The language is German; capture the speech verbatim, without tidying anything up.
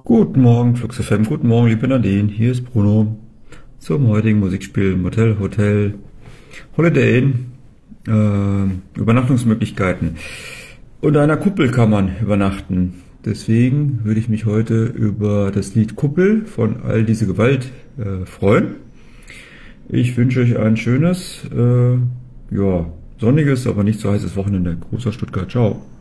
Guten Morgen, Flux F M, guten Morgen, liebe Nadine, hier ist Bruno zum heutigen Musikspiel Motel Hotel Holiday Inn. Äh, Übernachtungsmöglichkeiten. Unter einer Kuppel kann man übernachten. Deswegen würde ich mich heute über das Lied Kuppel von All diese Gewalt äh, freuen. Ich wünsche euch ein schönes, äh, ja, sonniges, aber nicht so heißes Wochenende. Gruß aus Stuttgart, ciao.